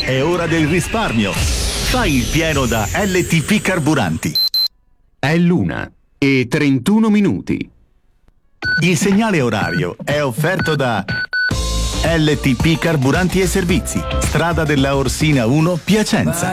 È ora del risparmio. Fai il pieno da LTP Carburanti. È l'1:31. Il segnale orario è offerto da LTP Carburanti e Servizi, strada della Orsina 1, Piacenza.